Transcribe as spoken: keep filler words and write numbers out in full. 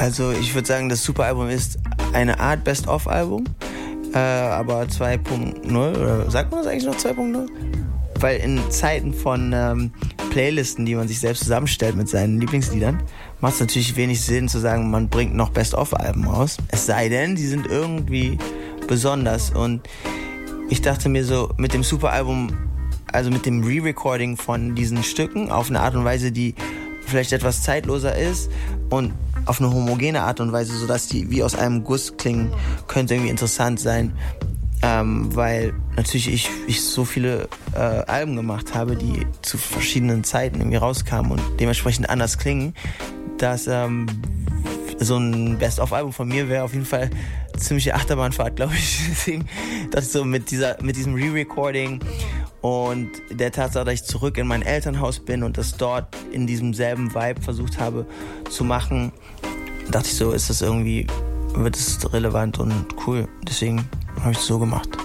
Also ich würde sagen, das Superalbum ist eine Art Best-of-Album, äh, aber zwei Punkt null, oder sagt man das eigentlich noch zwei Punkt null? Weil in Zeiten von ähm, Playlisten, die man sich selbst zusammenstellt mit seinen Lieblingsliedern, macht es natürlich wenig Sinn zu sagen, man bringt noch Best-of-Alben raus. Es sei denn, die sind irgendwie besonders. Und ich dachte mir so, mit dem Superalbum, also mit dem Re-Recording von diesen Stücken auf eine Art und Weise, die vielleicht etwas zeitloser ist und auf eine homogene Art und Weise, sodass die wie aus einem Guss klingen, könnte irgendwie interessant sein. Ähm, weil natürlich ich, ich so viele äh, Alben gemacht habe, die zu verschiedenen Zeiten irgendwie rauskamen und dementsprechend anders klingen, dass ähm, so ein Best-of-Album von mir wäre auf jeden Fall ziemliche Achterbahnfahrt, glaube ich. Deswegen, dass so mit dieser, mit diesem Re-Recording und der Tatsache, dass ich zurück in mein Elternhaus bin und das dort in diesem selben Vibe versucht habe zu machen, dachte ich so, ist das irgendwie, wird es relevant und cool. Deswegen habe ich es so gemacht.